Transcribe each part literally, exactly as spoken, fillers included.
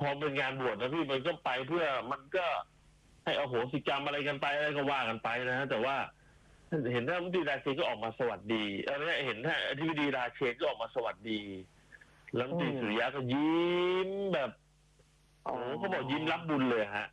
พอเป็นงานบวชนะพี่มันก็ไปเพื่อมันก็ให้อโหสิกรรมอะไรกันไปอะไรก็ว่ากันไปนะฮะแต่ว่าเห็นท่านรัฐมนตรีราเชนก็ออกมาสวัสดีเออเนี่ยเห็นท่านอธิบดีราเชนก็ออกมาสวัสดีรัฐมนตรีสุริยะก็ยิ้มแบบโอ้เขาบอกยิ้มรับบุญเลยฮะ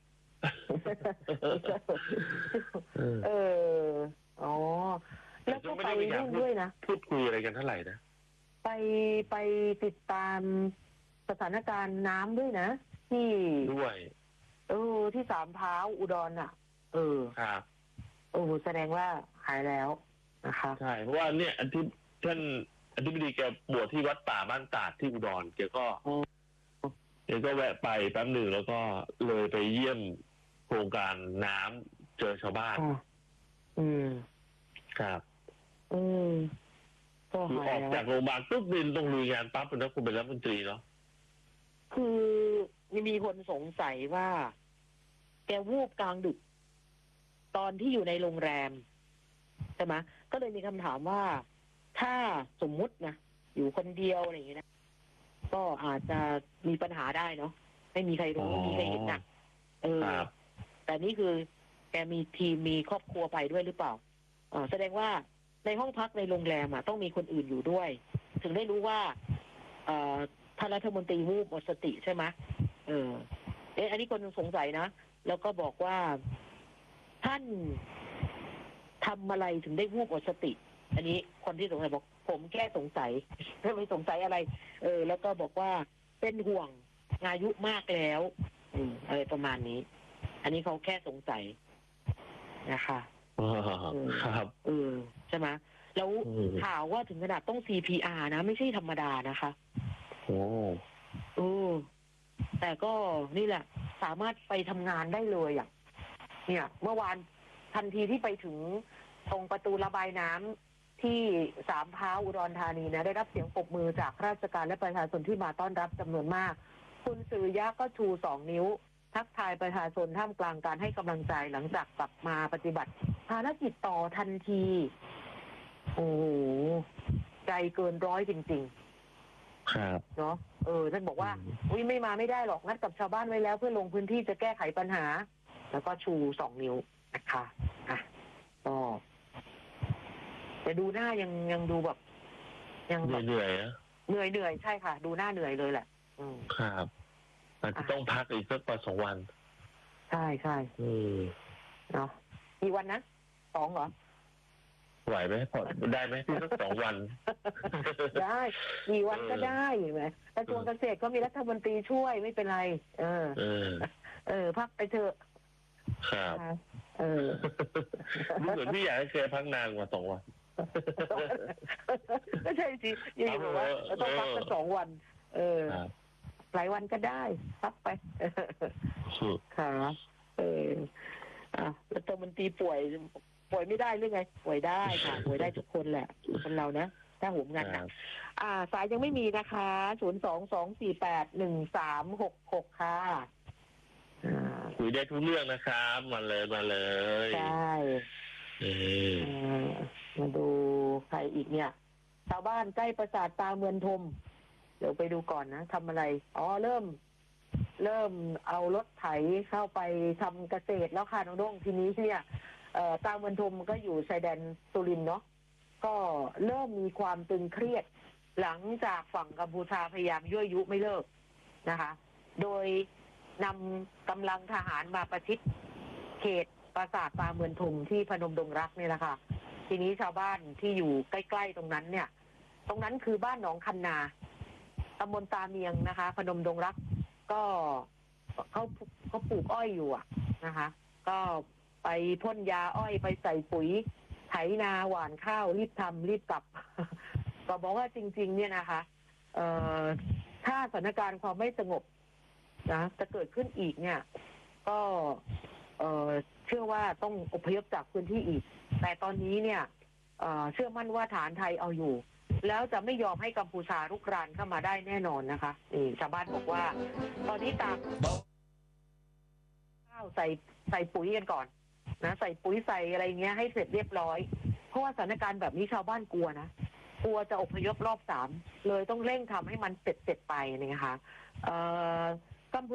เอออ๋อแล้วก็ไปเรื่องด้วยนะพูดคุยอะไรกันเท่าไหร่นะไปไปติดตามสถานการณ์น้ำด้วยนะที่ด้วยเออที่สามเท้าอุดรอ่ะเออครับโอ้แสดงว่าหายแล้วนะคะใช่เพราะว่าเนี่ยอันที่ท่านอธิบดีแกบวชที่วัดป่าบ้านตาดที่อุดรแกก็แกก็แวะไปแป๊บหนึ่งแล้วก็เลยไปเยี่ยมโครงการน้ำเจอชาวบ้านอืมครับอืมก็ออกจากโรงพยาบาลปุ๊บบินต้องลุยงานปั๊บเป็นนักคุณเป็นรัฐมนตรีเนาะคือมีคนสงสัยว่าแกวูบกลางดึกตอนที่อยู่ในโรงแรมใช่ไหมก็เลยมีคำถามว่าถ้าสมมุตินะอยู่คนเดียวอะไรอย่างเงี้ยนะก็อาจจะมีปัญหาได้เนาะไม่มีใครรู้ไม่มีใครเห็นนะเออแต่นี่คือแกมีทีมมีครอบครัวไปด้วยหรือเปล่าอ่าแสดงว่าในห้องพักในโรงแรมอ่ะต้องมีคนอื่นอยู่ด้วยถึงได้รู้ว่าเอ่อท่านรัฐมนตรีวูบหมดสติใช่ไหมเออเอ๊ะอันนี้คนสงสัยนะแล้วก็บอกว่าท่านทำอะไรถึงได้วูบหมดสติอันนี้คนที่สงสัยบอกผมแค่สงสัยไม่สงสัยอะไรเออแล้วก็บอกว่าเป็นห่วงอายุมากแล้วอืมอะไรประมาณนี้อันนี้เขาแค่สงสัยนะคะครับเออใช่ไหมแล้วข่าวว่าถึงขนาดต้อง ซี พี อาร์ นะไม่ใช่ธรรมดานะคะโอ้โอ้แต่ก็นี่แหละสามารถไปทำงานได้เลยอ่ะเนี่ยเมื่อวานทันทีที่ไปถึงตรงประตูระบายน้ำที่สามพร้าวอุดรธานีนะได้รับเสียงปรบมือจากข้าราชการและประชาชนที่มาต้อนรับจำนวนมากคุณสุริยะก็ชูสองนิ้วทักทายประชาชนท่ามกลางการให้กำลังใจหลังจากกลับมาปฏิบัติภารกิจต่อทันทีโอ้โหใจเกินร้อยจริงๆครับเนาะเออท่านบอกว่าอุ้ยไม่มาไม่ได้หรอกนัดกับชาวบ้านไว้แล้วเพื่อลงพื้นที่จะแก้ไขปัญหาแล้วก็ชูสองนิ้วนะคะอ่ะก็แต่ดูหน้ายังยังดูแบบยังเหนื่อยๆนะเหนื่อยเหนื่อยใช่ค่ะดูหน้าเหนื่อยเลยแหละอืมครับอาจจะต้องพักอีกสักวันสองวันใช่ใช่อืมเนาะกี่วันนะสองเหรอไหวไหมพอได้ไหมที่สักสองวันได้กี่วันก็ได้ไหมกระทรวงเกษตรก็มีรัฐมนตรีช่วยไม่เป็นไรเออเออเออพักไปเถอะครับเออดูเหมือนพี่อยากให้แกพักนานกว่าสองวันก็ใช่สิอยู่ๆว่าต้องพักกันสองวันเออหลายวันก็ได้พักไปค่ะเอออ่ะรัฐมนตรีป่วยป่วยไม่ได้หรือไงป่วยได้ค่ะป่วยได้ทุกคนแหละคนเรานะถ้าหัวงานหนักอ่าสายยังไม่มีนะคะศูนย์สองสองสี่แปดหนึ่งสามหกหกค่ะคุยได้ทุกเรื่องนะครับมาเลยมาเลยใช่มาดูใครอีกเนี่ยชาวบ้านใกล้ปราสาทตาเมืองทมเดี๋ยวไปดูก่อนนะทำอะไรอ๋อเริ่มเริ่มเอารถไถเข้าไปทำเกษตรแล้วค่ะน้องด้งทีนี้เนี่ยตาเมืองทมก็อยู่ชายแดนสุรินทร์เนาะก็เริ่มมีความตึงเครียดหลังจากฝั่งกัมพูชาพยายามยั่วยุไม่เลิกนะคะโดยนำกำลังทหารมาประชิดเขตปราสาทตาเมืองทมที่พนมดงรักเนี่ยแหละค่ะทีนี้ชาวบ้านที่อยู่ใกล้ๆตรงนั้นเนี่ยตรงนั้นคือบ้านหนองคันนาตำบลตาเมียงนะคะพนมดงรักก็เขาเขาปลูกอ้อยอยู่อ่ะนะคะก็ไปพ่นยาอ้อยไปใส่ปุ๋ยไถนาหว่านข้าวรีบทำรีบกลับก็บอกว่าจริงๆเนี่ยนะคะเอ่อถ้าสถานการณ์ความไม่สงบนะจะเกิดขึ้นอีกเนี่ยก็เอ่อเชื่อว่าต้องอพยพจากพื้นที่อีกแต่ตอนนี้เนี่ยเอ่อเชื่อมั่นว่าฐานไทยเอาอยู่แล้วจะไม่ยอมให้กัมพูชารุกรานเข้ามาได้แน่นอนนะคะนี่ชาวบ้านบอกว่าตอนนี้ตามข้าวใส่ใส่ปุ๋ยกันก่อนนะใส่ปุ๋ยใส่อะไรเงี้ยให้เสร็จเรียบร้อยเพราะว่าสถานการณ์แบบนี้ชาวบ้านกลัวนะกลัวจะอพยพรอบสามเลยต้องเร่งทำให้มันเสร็จเสร็จไปนะคะเอ่อ